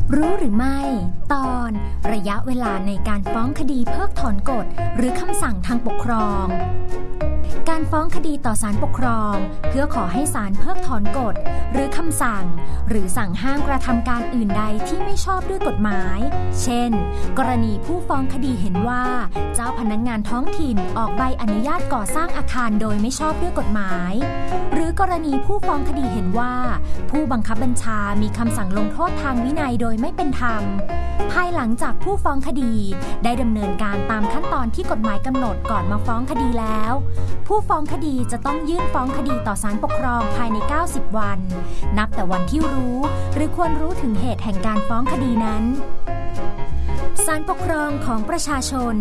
รู้หรือไม่ตอนระยะเวลาในการฟ้องคดีเพิกถอนกฎหรือคำสั่งทางปกครองการฟ้องคดีต่อศาลปกครองเพื่อขอให้ศาลเพิกถอนกฎหรือคำสั่งหรือสั่งห้ามกระทำการอื่นใดที่ไม่ชอบด้วยกฎหมายเช่นกรณีผู้ฟ้องคดีเห็นว่าเจ้าพนักงานท้องถิ่นออกใบอนุญาตก่อสร้างอาคารโดยไม่ชอบด้วยกฎหมายหรือกรณีผู้ฟ้องคดีเห็นว่าผู้บังคับบัญชามีคำสั่งลงโทษทางวินัยโดยไม่เป็นธรรมภายหลังจากผู้ฟ้องคดีได้ดำเนินการตามขั้นตอนที่กฎหมายกำหนดก่อนมาฟ้องคดีแล้วผู้ฟ้องคดีจะต้องยื่นฟ้องคดีต่อศาลปกครองภายใน90วันนับแต่วันที่รู้หรือควรรู้ถึงเหตุแห่งการฟ้องคดีนั้นศาลปกครองของประชาชน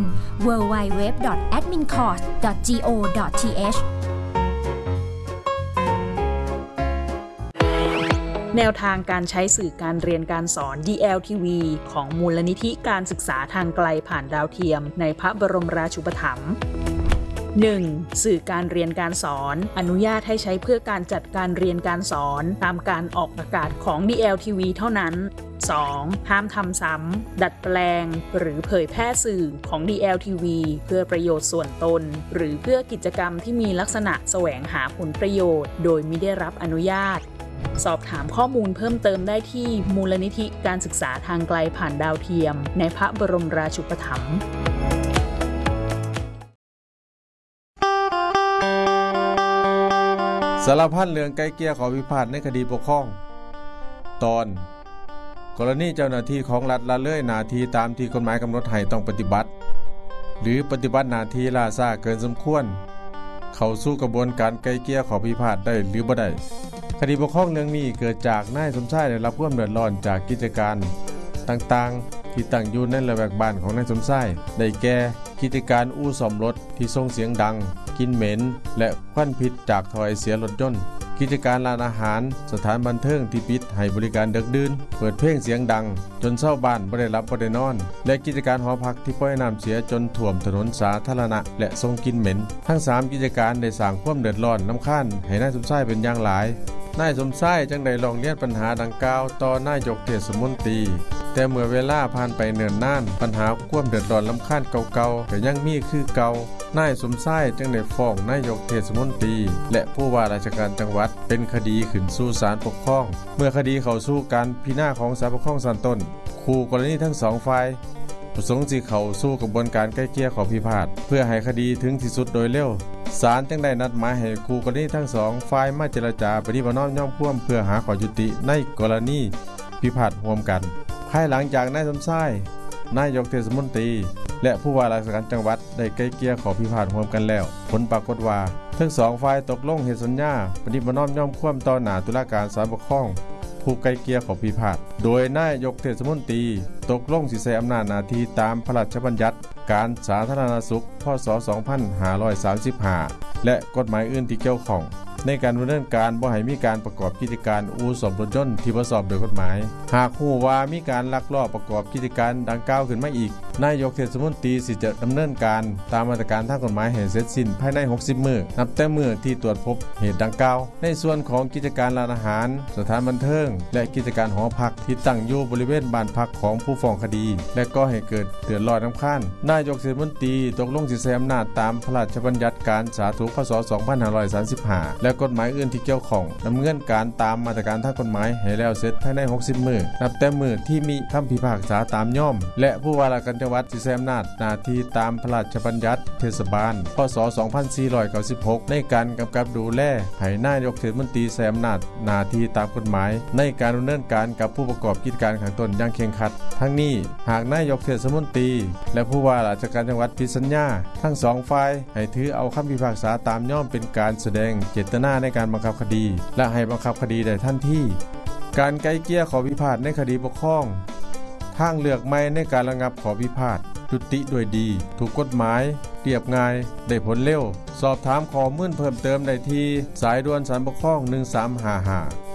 www.admincourt.go.th แนวทางการใช้สื่อการเรียนการสอน DLTV ของมูลนิธิการศึกษาทางไกลผ่านดาวเทียมในพระบรมราชูปถัมภ์ 1. สื่อการเรียนการสอนอนุญาตให้ใช้เพื่อการจัดการเรียนการสอนตามการออกอากาศของ DLTV เท่านั้น 2. ห้ามทำซ้ำดัดแปลงหรือเผยแพร่สื่อของ DLTV เพื่อประโยชน์ส่วนตนหรือเพื่อกิจกรรมที่มีลักษณะแสวงหาผลประโยชน์โดยมิได้รับอนุญาตสอบถามข้อมูลเพิ่มเติมได้ที่มูลนิธิการศึกษาทางไกลผ่านดาวเทียมในพระบรมราชูปถัมภ์สารพัดเรื่องไกลเกลี่ยขอพิพาทในคดีปกครองตอนกรณีเจ้าหน้าที่ของรัฐละเลยหน้าที่ตามที่กฎหมายกำหนดให้ต้องปฏิบัติหรือปฏิบัติหน้าที่ล่าช้าเกินสมควรเข้าสู่กระบวนการไกลเกลี่ยขอพิพาทได้หรือบ่ได้คดีปกครองเรื่องนี้เกิดจากนายสมชายได้รับความเดือดร้อนจากกิจการต่างๆที่ตั้งอยู่ในระแวกบ้านของนายสมชายได้แก่กิจการอู่ซ่อมรถที่ส่งเสียงดังกลิ่นเหม็นและควันพิษจากท่อไอเสียรถยนต์กิจการร้านอาหารสถานบันเทิงที่ปิดให้บริการดึกดื่นเปิดเพลงเสียงดังจนชาวบ้านบ่ได้หลับบ่ได้นอนและกิจการหอพักที่ปล่อยน้ำเสียจนท่วมถนนสาธารณะและส่งกลิ่นเหม็นทั้ง3กิจการได้สร้างความเดือดร้อนรำคาญให้นายสมชายเป็นอย่างหลายนายสมชายจึงได้ร้องเรียนปัญหาดังกล่าวต่อนายกเทศมนตรีแต่เมื่อเวลาผ่านไปเนิ่นนานปัญหาความเดือดร้อนรำคาญเก่าๆก็ยังมีคือเก่านายสมชายจึงได้ฟ้องนายกเทศมนตรีและผู้ว่าราชการจังหวัดเป็นคดีขึ้นสู่ศาลปกครองเมื่อคดีเข้าสู่การพิจารณาของศาลปกครองชั้นต้นคู่กรณีทั้ง2ฝ่ายประสงค์สิเข้าสู่กระบวนการไกลเกลี่ยขอพิพาทเพื่อให้คดีถึงที่สุดโดยเร็วศาลจึงได้นัดหมายให้คู่กรณีทั้ง2ฝ่ายมาเจรจาปฏิบัติน้อมย่อมพ่วมเพื่อหาข้อยุติในกรณีพิพาทร่วมกันภายหลังจากนายสมชายนายกเทศมนตรีและผู้ว่าราชการจังหวัดได้ไกลเกลี่ยขอพิพาทร่วมกันแล้วผลปรากฏว่าทั้ง2ฝ่ายตกลงเฮ็ดสัญญาปฏิบัติน้อมย่อมพ่วมต่อหน้าตุลาการศาลปกครองผู้ไกลเกลี่ยขอพิพาทโดยนายกเทศมนตรีตกลงสิใช้อำนาจหน้าที่ตามพระราชบัญญัติการสาธารณสุขพ.ศ. 2535และกฎหมายอื่นที่เกี่ยวข้องในการดำเนินการบ่ให้มีการประกอบกิจการอู่ซ่อมรถยนต์ที่บ่ชอบด้วยกฎหมายหากฮู้ว่ามีการลักลอบประกอบกิจการดังกล่าวขึ้นมาอีกนายกเทศมนตรีสิจะดำเนินการตามมาตรการทางกฎหมายให้เสร็จสิ้นภายใน60มื้อนับแต่มื้อที่ตรวจพบเหตุดังกล่าวในส่วนของกิจการร้านอาหารสถานบันเทิงและกิจการหอพักที่ตั้งอยู่บริเวณบ้านพักของผู้ฟ้องคดีและก็ให้เกิดเดือดร้อนรำคาญนายกเทศมนตรีตกลงสิใช้อำนาจตามพระราชบัญญัติการสาธารณสุขพ.ศ. 2535และกฎหมายอื่นที่เกี่ยวข้องดำเนินการตามมาตรการทางกฎหมายให้แล้วเสร็จภายใน60มื้อนับแต่มื้อที่มีคำพิพากษาตามย่อมและผู้ว่าราชการจังหวัดสิใช้อำนาจหน้าที่ตามพระราชบัญญัติเทศบาลพ.ศ. 2496ในการกำกับดูแลให้นายกเทศมนตรีใช้อำนาจหน้าที่ตามกฎหมายในการดำเนินการกับผู้ประกอบกิจการข้างต้นอย่างเคร่งครัดทั้งนี้หากนายกเทศมนตรีและผู้ว่าราชการจังหวัดผิดสัญญาทั้ง2ฝ่ายให้ถือเอาคำพิพากษาตามย่อมเป็นการแสดงเจตนาในการบังคับคดีและให้บังคับคดีได้ทันทีการไกลเกลี่ยขอพิพาทในคดีปกครองทางเลือกใหม่ในการระงับขอพิพาทยุติด้วยดีถูกกฎหมายเรียบง่ายได้ผลเร็วสอบถามข้อมูลเพิ่มเติมได้ที่สายด่วนศาลปกครอง1355